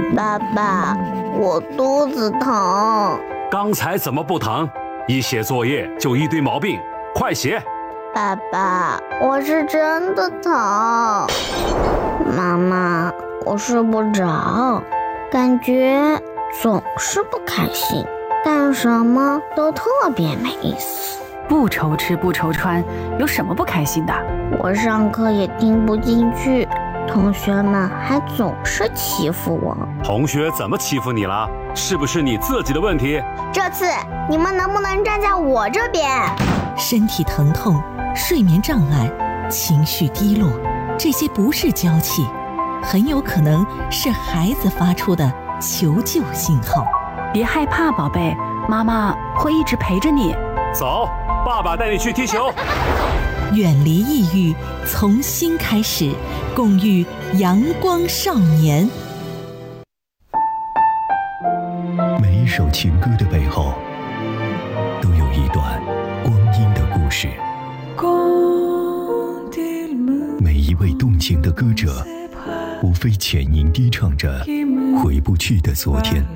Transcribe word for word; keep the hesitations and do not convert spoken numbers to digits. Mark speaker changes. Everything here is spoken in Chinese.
Speaker 1: 爸爸，我肚子疼。
Speaker 2: 刚才怎么不疼？一写作业就一堆毛病，快写！
Speaker 1: 爸爸，我是真的疼。妈妈，我睡不着，感觉总是不开心，干什么都特别没意思。
Speaker 3: 不愁吃不愁穿，有什么不开心的？
Speaker 1: 我上课也听不进去，同学们还总是欺负我。
Speaker 2: 同学怎么欺负你了？是不是你自己的问题？
Speaker 1: 这次你们能不能站在我这边？
Speaker 4: 身体疼痛、睡眠障碍、情绪低落，这些不是娇气，很有可能是孩子发出的求救信号。
Speaker 3: 别害怕，宝贝，妈妈会一直陪着你。
Speaker 2: 走，爸爸带你去踢球。
Speaker 4: 远离抑郁，从心开始，共育阳光少年。
Speaker 5: 每一首情歌的背后，都有一段光阴的故事。每一位动情的歌者，无非浅吟低唱着回不去的昨天。